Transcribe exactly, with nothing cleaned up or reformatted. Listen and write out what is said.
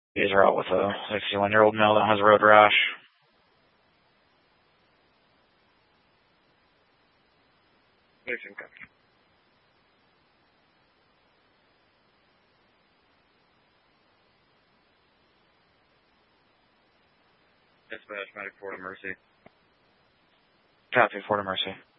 These are out with a sixty-one-year-old male that has road rash. Dispatch, medic, Florida Mercy. Copy, Florida Mercy.